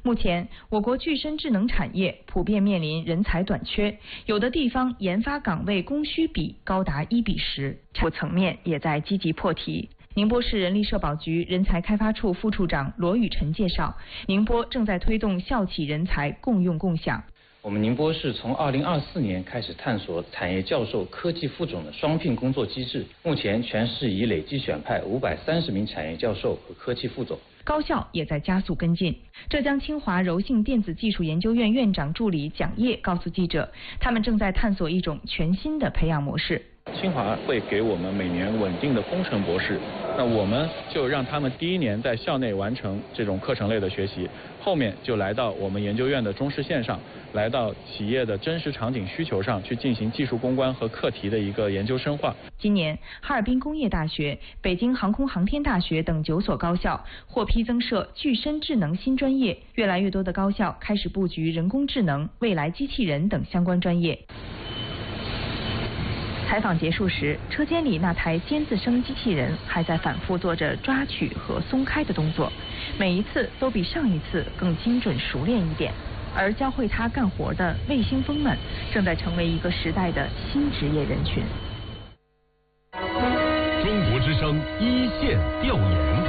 目前，我国具身智能产业普遍面临人才短缺，有的地方研发岗位供需比高达1:10，产业层面也在积极破题。宁波市人力社保局人才开发处副处长罗雨辰介绍，宁波正在推动校企人才共用共享。 我们宁波市从2024年开始探索产业教授、科技副总的双聘工作机制，目前全市已累计选派530名产业教授和科技副总。 高校也在加速跟进。浙江清华柔性电子技术研究院院长助理蒋烨告诉记者，他们正在探索一种全新的培养模式。 清华会给我们每年稳定的工程博士，那我们就让他们第1年在校内完成这种课程类的学习，后面就来到我们研究院的中试线上，来到企业的真实场景需求上去进行技术攻关和课题的一个研究深化。 今年，哈尔滨工业大学、北京航空航天大学等9所高校获批增设具身智能新专业，越来越多的高校开始布局人工智能、未来机器人等相关专业。采访结束时，车间里那台尖字声机器人还在反复做着抓取和松开的动作，每一次都比上一次更精准熟练一点。而教会他干活的卫星蜂们，正在成为一个时代的新职业人群。 中国之声一线调研。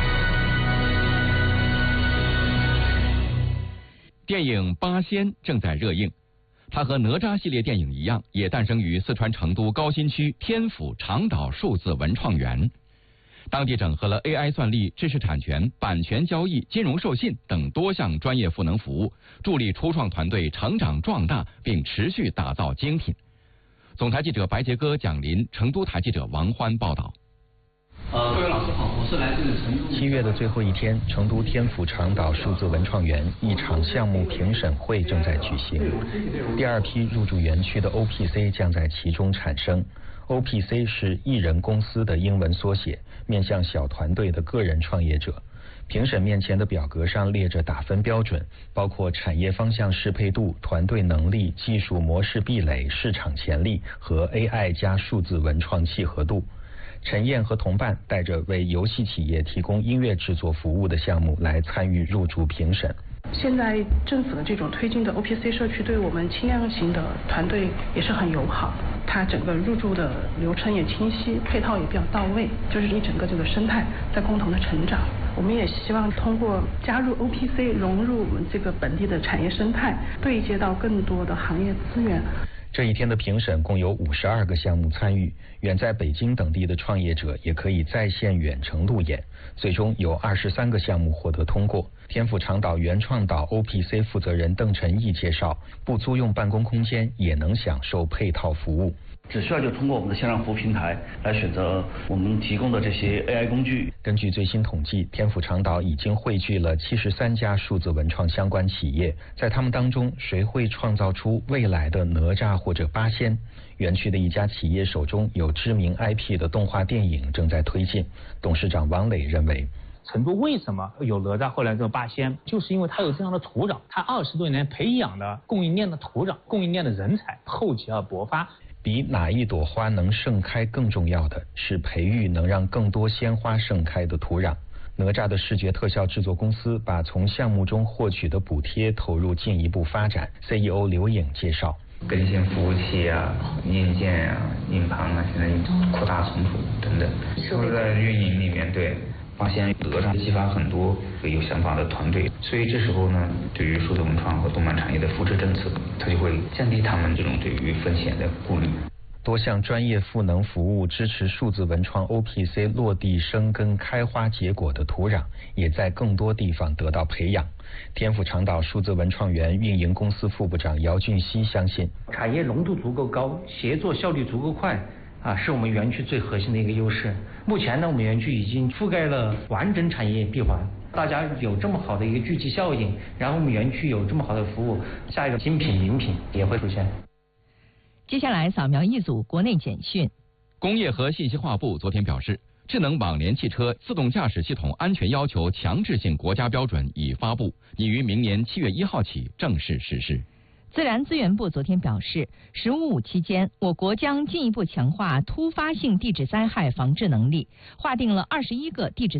电影《八仙》正在热映。它和哪吒系列电影一样，也诞生于四川成都高新区天府长岛数字文创园。当地整合了 AI 算力、知识产权、版权交易、金融授信等多项专业赋能服务，助力初创团队成长壮大，并持续打造精品。总台记者白杰哥、蒋林，成都台记者王欢报道。 各位老师好，我是来自成都。 7月的最后一天，成都天府长岛数字文创园一场项目评审会正在举行。第2批入驻园区的 OPC 将在其中产生。OPC 是艺人公司的英文缩写，面向小团队的个人创业者。评审面前的表格上列着打分标准，包括产业方向适配度、团队能力、技术模式壁垒、市场潜力和 AI 加数字文创契合度。陈燕和同伴带着为游戏企业提供音乐制作服务的项目来参与入驻评审。 现在政府的这种推进的 OPC 社区对我们轻量型的团队也是很友好，它整个入驻的流程也清晰，配套也比较到位，就是一整个这个生态在共同的成长。我们也希望通过加入 OPC 融入我们这个本地的产业生态，对接到更多的行业资源。 这一天的评审共有52个项目参与，远在北京等地的创业者也可以在线远程路演，最终有23个项目获得通过。天府长岛原创岛 OPC 负责人邓晨毅介绍，不租用办公空间也能享受配套服务。 只需要就通过我们的线上服务平台来选择我们提供的这些 AI 工具。 根据最新统计，天府长岛已经汇聚了73家数字文创相关企业，在他们当中，谁会创造出未来的哪吒或者八仙？园区的一家企业手中有知名 IP 的动画电影正在推进。董事长王磊认为， 成都为什么有哪吒后来这个八仙，就是因为它有这样的土壤，它20多年培养的供应链的土壤、供应链的人才，厚积而薄发。 比哪一朵花能盛开更重要的是培育能让更多鲜花盛开的土壤。哪吒的视觉特效制作公司把从项目中获取的补贴投入进一步发展。CEO 刘颖介绍， 更新服务器啊、硬件啊、硬盘啊，现在扩大存储等等，都在运营里面。对，发现哪吒激发很多有想法的团队，所以这时候呢，对于数字文创和动漫产业的扶持政策，它就会降低他们这种对于风险的顾虑。 多项专业赋能服务支持数字文创 OPC 落地生根、开花结果的土壤，也在更多地方得到培养。天府长岛数字文创园运营公司副部长姚俊熙相信， 产业浓度足够高，协作效率足够快是我们园区最核心的一个优势。目前呢，我们园区已经覆盖了完整产业闭环，大家有这么好的一个聚集效应，然后我们园区有这么好的服务，下一个精品名品也会出现。 接下来扫描一组国内简讯。 工业和信息化部昨天表示，智能网联汽车自动驾驶系统安全要求强制性国家标准已发布，拟于明年7月1号起正式实施。 自然资源部昨天表示，“15+5”期间，我国将进一步强化突发性地质灾害防治能力，划定了21个地质